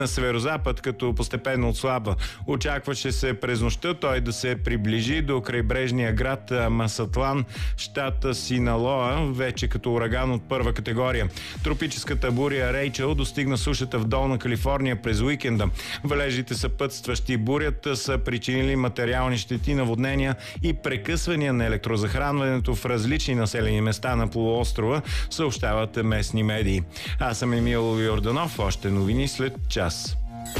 на северозапад, като постепенно отслабва. Очакваше се през нощта той да се приближи до крайбрежния град Масатлан, щата Синалоа, вече като ураган от първа категория. Тропическата буря Рейчел достигна сушата в Долна Калифорния през уикенда. Валежите, съпътстващи бурята, са причинили материални щети, наводнения и прекъсвания на електрозахранването в различни населени места на полуострова, съобщават местни медии. Аз съм Емил Йорданов. Още новини след час.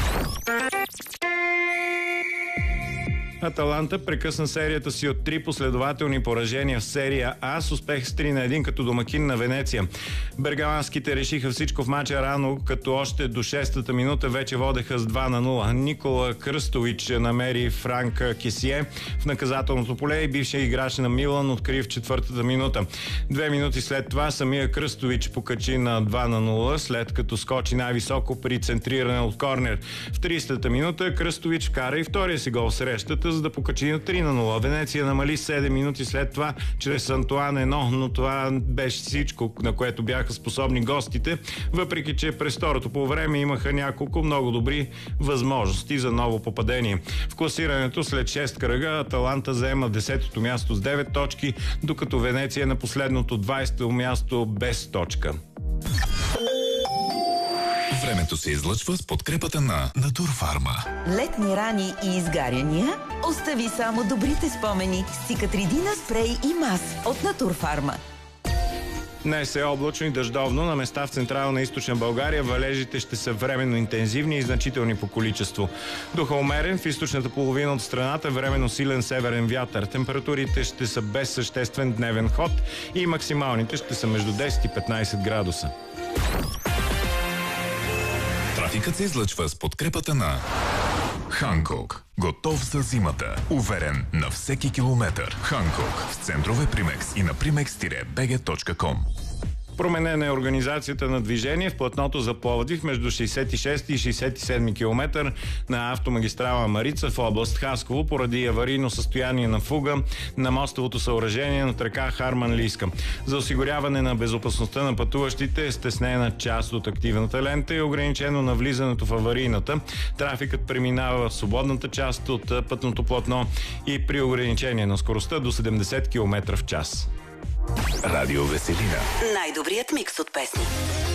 Аталанта прекъсна серията си от 3 последователни поражения в серия А с успех с 3-1 като домакин на Венеция. Бергаламските решиха всичко в мача рано, като още до 6-та минута вече водеха с 2-0. Никола Кръстович намери Франк Кесие в наказателното поле и бившия играч на Милан откри в 4-та минута. 2 минути след това самия Кръстович покачи на 2-0, след като скочи най-високо при центриране от корнер. В 30-та минута Кръстович вкара и втория си гол в срещата, за да покачи на 3-0. Венеция намали 7 минути след това чрез Антуан Ено, но това беше всичко, на което бяха способни гостите, въпреки че през второто по време имаха няколко много добри възможности за ново попадение. В класирането след 6 кръга Аталанта заема 10-то място с 9 точки, докато Венеция е на последното 20-то място без точка. Времето се излъчва с подкрепата на Натурфарма. Летни рани и изгаряния? Остави само добрите спомени с Цикатридина спрей и мас от Натурфарма. Днес е облачно и дъждовно. На места в Централна и Източна България валежите ще са временно интензивни и значителни по количество. Духа умерен, в източната половина от страната временно силен северен вятър. Температурите ще са без съществен дневен ход и максималните ще са между 10 и 15 градуса. Трафикът се излъчва с подкрепата на Ханкок. Готов за зимата. Уверен на всеки километър. Ханкок. В центрове Примекс и на primex-bg.com. Променена е организацията на движение в платното за Пловдив между 66 и 67 км на автомагистрала Марица в област Хасково поради аварийно състояние на фуга на мостовото съоръжение над река Харманлийска. За осигуряване на безопасността на пътуващите е стеснена част от активната лента и ограничено на влизането в аварийната. Трафикът преминава в свободната част от пътното платно и при ограничение на скоростта до 70 км в час. Радио Веселина. Най-добрият микс от песни.